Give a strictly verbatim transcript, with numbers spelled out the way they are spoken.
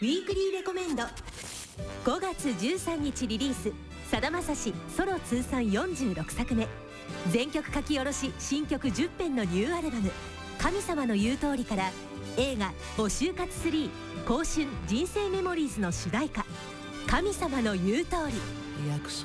ウィークリーレコメンド。ごがつじゅうさんにちリリース、さだまさしソロ通算よんじゅうろくさくめ、全曲書き下ろし新曲じゅっぺんのニューアルバム「神様の言う通り」から映画「お就活スリー香春人生メモリーズ」の主題歌「神様の言う通り」。